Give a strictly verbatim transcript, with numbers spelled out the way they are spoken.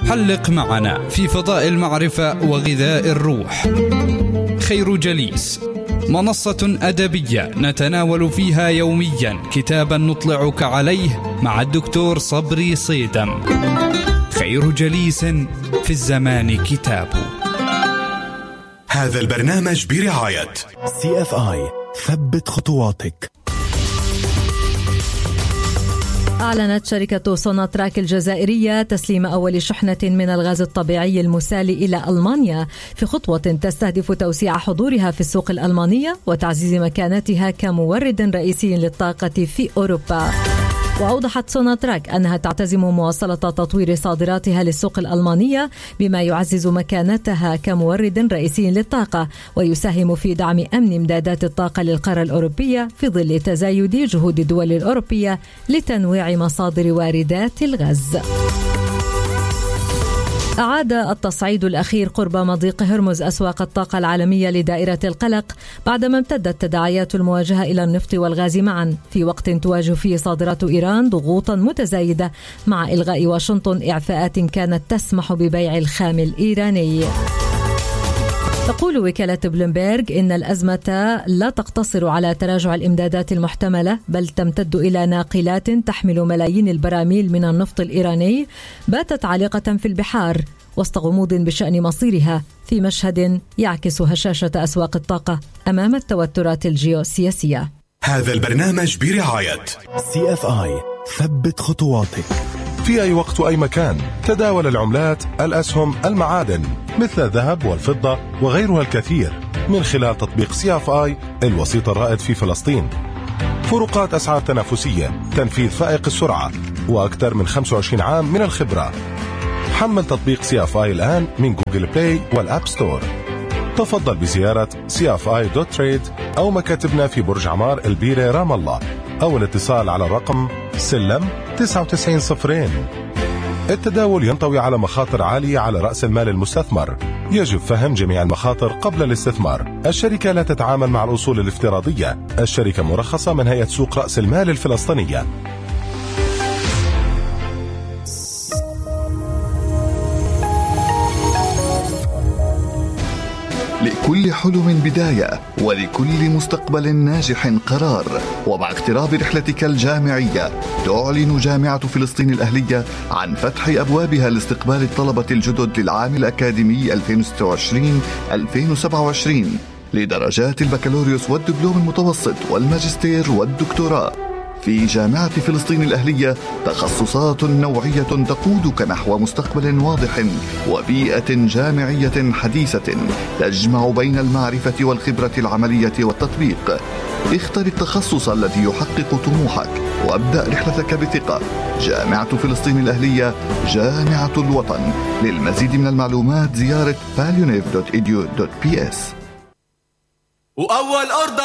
حلق معنا في فضاء المعرفة وغذاء الروح. خير جليس، منصة أدبية نتناول فيها يوميا كتابا نطلعك عليه مع الدكتور صبري صيدم. خير جليس في الزمان كتاب. هذا البرنامج برعاية سي اف آي، ثبت خطواتك. أعلنت شركة سوناتراك الجزائرية تسليم أول شحنة من الغاز الطبيعي المسال إلى ألمانيا في خطوة تستهدف توسيع حضورها في السوق الألمانية وتعزيز مكانتها كمورد رئيسي للطاقة في أوروبا. وأوضحت سوناتراك أنها تعتزم مواصلة تطوير صادراتها للسوق الألمانية بما يعزز مكانتها كمورد رئيسي للطاقة ويساهم في دعم أمن إمدادات الطاقة للقارة الأوروبية في ظل تزايد جهود الدول الأوروبية لتنويع مصادر واردات الغاز. أعاد التصعيد الأخير قرب مضيق هرمز أسواق الطاقة العالمية لدائرة القلق بعدما امتدت تداعيات المواجهة إلى النفط والغاز معا في وقت تواجه فيه صادرات إيران ضغوطا متزايدة مع إلغاء واشنطن إعفاءات كانت تسمح ببيع الخام الإيراني. تقول وكالة بلومبيرغ إن الأزمة لا تقتصر على تراجع الإمدادات المحتملة بل تمتد إلى ناقلات تحمل ملايين البراميل من النفط الإيراني باتت عالقة في البحار وسط غموض بشأن مصيرها في مشهد يعكس هشاشة أسواق الطاقة أمام التوترات الجيوسياسية. هذا البرنامج برعاية سي اف آي، ثبت خطواتك. في أي وقت وأي مكان تداول العملات، الأسهم، المعادن مثل الذهب والفضة وغيرها الكثير من خلال تطبيق سي اف آي الوسيط الرائد في فلسطين. فروقات أسعار تنافسية، تنفيذ فائق السرعة وأكثر من خمسة وعشرين عام من الخبرة. حمل تطبيق سي اف آي الآن من جوجل بلاي والأب ستور. تفضل بزيارة سي اف آي دوت تريد أو مكاتبنا في برج عمار البيرة رام الله أو الاتصال على الرقم سلم تسعة وتسعين صفرين. التداول ينطوي على مخاطر عالية على رأس المال المستثمر. يجب فهم جميع المخاطر قبل الاستثمار. الشركة لا تتعامل مع الأصول الافتراضية. الشركة مرخصة من هيئة سوق رأس المال الفلسطينية. لكل حلم بداية ولكل مستقبل ناجح قرار. ومع اقتراب رحلتك الجامعية تعلن جامعة فلسطين الأهلية عن فتح أبوابها لاستقبال الطلبة الجدد للعام الأكاديمي ألفين وستة وعشرين ألفين وسبعة وعشرين لدرجات البكالوريوس والدبلوم المتوسط والماجستير والدكتوراه. في جامعة فلسطين الأهلية تخصصات نوعية تقودك نحو مستقبل واضح وبيئة جامعية حديثة تجمع بين المعرفة والخبرة العملية والتطبيق. اختر التخصص الذي يحقق طموحك وابدأ رحلتك بثقة. جامعة فلسطين الأهلية، جامعة الوطن. للمزيد من المعلومات زيارة باليونيف دوت إي دي يو دوت بي إس. وأول أرض